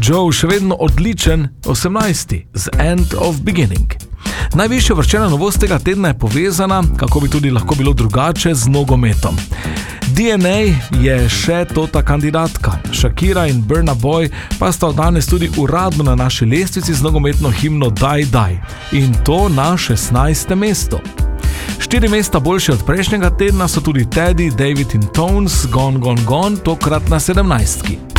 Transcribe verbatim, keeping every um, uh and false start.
Joe še vedno odličen, osemnajsti z End of Beginning. Najvišja uvrščena novost tega tedna je povezana, kako bi tudi lahko bilo drugače, z nogometom. D N A je še tota kandidatka. Shakira in Burna Boy pa sta danes tudi uradno na naši lestvici z nogometno himno Die Die. In to na šestnajstem mestu. Štiri mesta boljše od prejšnjega tedna so tudi Teddy, David in Tones, Gone Gone Gone, tokrat na sedemnajstki.